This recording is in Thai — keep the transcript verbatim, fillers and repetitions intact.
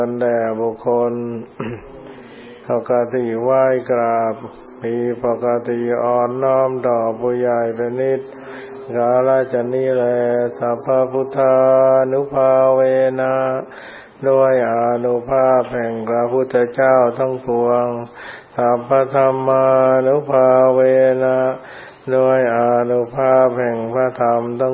แด่บุคคลปกติไหว้กราบมีปกติอ่อนน้อมต่อผู้ใหญ่เป็นนิจกาลจะนี้แลสัพพพุทธานุภาเวนะด้วยอานุภาพแห่งพระพุทธเจ้าทั้งปวงสัพพธัมมานุภาเวนะด้วยอานุภาพแห่งพระธรรมทั้ง